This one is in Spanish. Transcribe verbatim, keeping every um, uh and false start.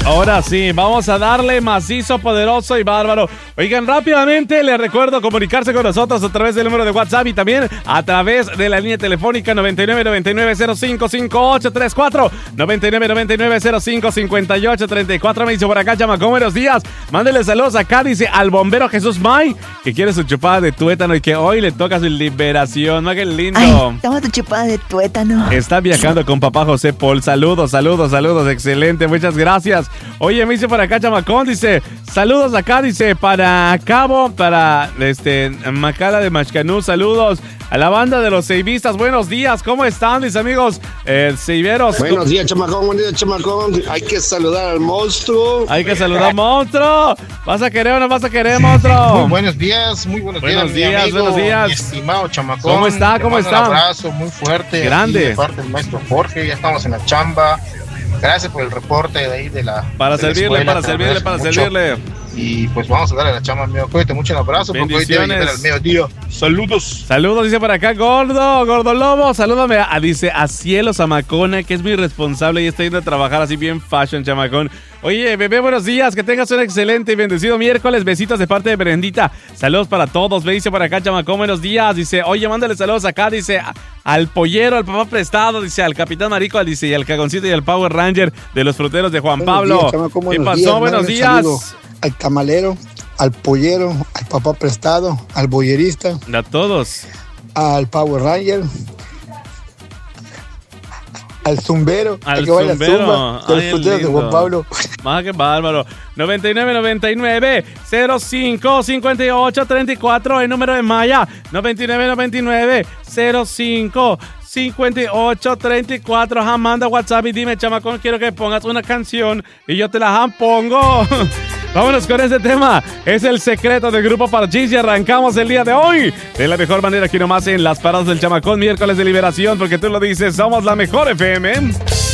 Ahora sí, vamos a darle macizo, poderoso y bárbaro. Oigan, rápidamente les recuerdo comunicarse con nosotros a través del número de WhatsApp y también a través de la línea telefónica noventa y nueve noventa y nueve cero cinco cinco ocho tres cuatro, noventa y nueve noventa y nueve cero cinco cincuenta y ocho treinta y cuatro. Me dice por acá, chamacón, buenos días. Mándele saludos acá, dice al bombero Jesús May, que quiere su chupada de tuétano y que hoy le toca su liberación. ¡Más que lindo! Ay, toma tu chupada de tuétano. Está viajando con papá José Paul. Saludos, saludos, saludos. Excelente, muchas gracias. Oye, me dice por acá, chamacón, dice, saludos acá, dice, para Cabo, para este Macala de Machcanú, saludos a la banda de los Seibistas. Buenos días, ¿cómo están, mis amigos eh, Seiberos? Buenos días, chamacón, buenos días, chamacón. Hay que saludar al monstruo. Hay que saludar al monstruo. ¿Vas a querer o no vas a querer, monstruo? Muy buenos días, muy buenos, buenos días, días, mi amigo, buenos días. mi estimado chamacón. ¿Cómo está? ¿Cómo está? Un abrazo muy fuerte. Grande. De parte del maestro Jorge, ya estamos en la chamba. Gracias por el reporte de ahí de la. Para de la servirle, escuela, para servirle, para mucho. servirle. Y pues vamos a darle la chamba, amigo. Cuídate mucho, un abrazo. Porque hoy debe llegar al mediodía. Saludos. Saludos, dice por acá, gordo, gordo lobo. Salúdame a, dice, a Cielo Zamacona, que es muy responsable y está yendo a trabajar así bien fashion, chamacón. Oye, bebé, buenos días, que tengas un excelente y bendecido miércoles. Besitos de parte de Brendita. Saludos para todos, me dice por acá, chamacón, buenos días. Dice, oye, mándale saludos acá, dice, a, al pollero, al papá prestado, dice, al capitán Marico, dice, y al cagoncito y al Power Ranger de los fruteros de Juan buenos Pablo. Días, chamacón, ¿Qué pasó? días, Buenos días. Al tamalero, al pollero, al papá prestado, al bollerista. A todos. Al Power Ranger. Al zumbero, al que vaya zumbero, zumba, de los fruteros de Juan Pablo. Más que bárbaro. noventa y nueve noventa y nueve cero cinco cincuenta y ocho treinta y cuatro, el número de Maya. noventa y nueve noventa y nueve cero cinco cincuenta y ocho treinta y cuatro. Ajá, manda WhatsApp y dime, chamacón, quiero que pongas una canción y yo te la pongo. Vámonos con este tema. Es el secreto del Grupo Parchís y arrancamos el día de hoy de la mejor manera, aquí nomás en las paradas del chamacón, miércoles de liberación, porque tú lo dices, somos la mejor F M.